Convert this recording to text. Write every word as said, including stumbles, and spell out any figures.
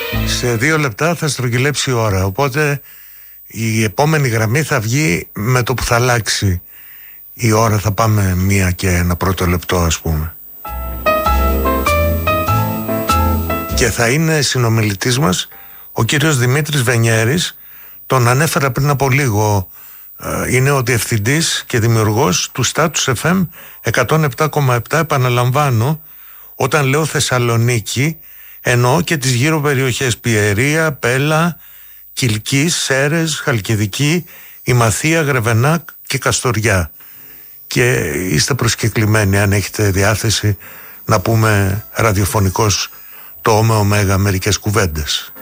Σε δύο λεπτά θα στρογγυλέψει η ώρα, οπότε η επόμενη γραμμή θα βγει με το που θα αλλάξει η ώρα. Θα πάμε μία και ένα πρώτο λεπτό, ας πούμε. Και θα είναι συνομιλητής μας ο κύριος Δημήτρης Βενιέρης. Τον ανέφερα πριν από λίγο. Είναι ο διευθυντής και δημιουργός του Status εφ εμ εκατόν επτά κόμμα επτά. Επαναλαμβάνω, όταν λέω Θεσσαλονίκη εννοώ και τις γύρω περιοχές Πιερία, Πέλα, Κιλκής, Σέρες, Χαλκιδική, Ημαθία, Γρεβενά και Καστοριά. Και είστε προσκεκλημένοι, αν έχετε διάθεση, να πούμε ραδιοφωνικώς το ώμε ωμέγα μερικές κουβέντες.